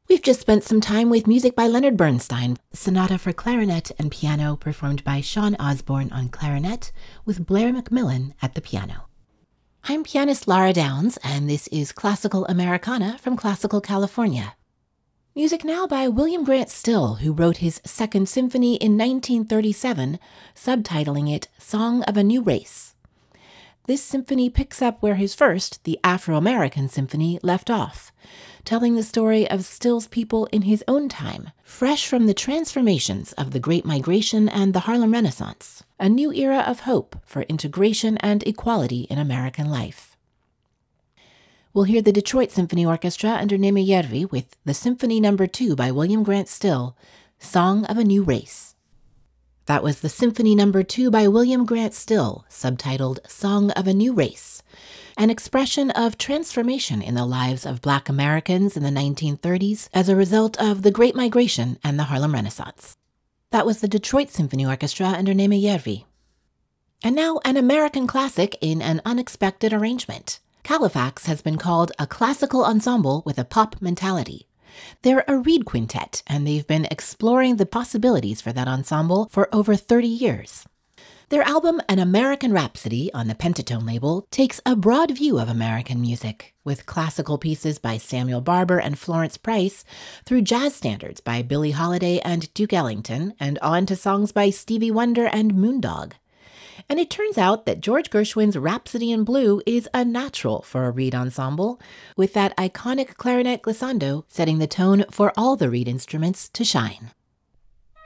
We've just spent some time with music by Leonard Bernstein, Sonata for Clarinet and Piano, performed by Sean Osborne on clarinet, with Blair Macmillan at the piano. I'm pianist Lara Downs, and this is Classical Americana from Classical California. Music now by William Grant Still, who wrote his Second Symphony in 1937, subtitling it Song of a New Race. This symphony picks up where his first, the Afro-American Symphony, left off, telling the story of Still's people in his own time, fresh from the transformations of the Great Migration and the Harlem Renaissance, a new era of hope for integration and equality in American life. We'll hear the Detroit Symphony Orchestra under Neme Järvi with the Symphony No. 2 by William Grant Still, Song of a New Race. That was the Symphony No. 2 by William Grant Still, subtitled Song of a New Race, an expression of transformation in the lives of Black Americans in the 1930s as a result of the Great Migration and the Harlem Renaissance. That was the Detroit Symphony Orchestra under Neme Järvi. And now an American classic in an unexpected arrangement. Califax has been called a classical ensemble with a pop mentality. They're a reed quintet, and they've been exploring the possibilities for that ensemble for over 30 years. Their album, An American Rhapsody, on the Pentatone label, takes a broad view of American music, with classical pieces by Samuel Barber and Florence Price, through jazz standards by Billie Holiday and Duke Ellington, and on to songs by Stevie Wonder and Moondog. And it turns out that George Gershwin's Rhapsody in Blue is a natural for a reed ensemble, with that iconic clarinet glissando setting the tone for all the reed instruments to shine.